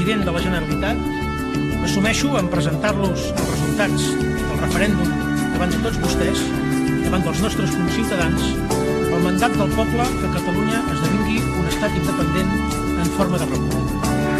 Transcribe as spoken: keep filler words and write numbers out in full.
president de la Generalitat, assumeixo en presentar-los els resultats del referèndum davant de tots vostès i davant dels nostres conciutadans el mandat del poble que Catalunya esdevingui un estat independent en forma de república.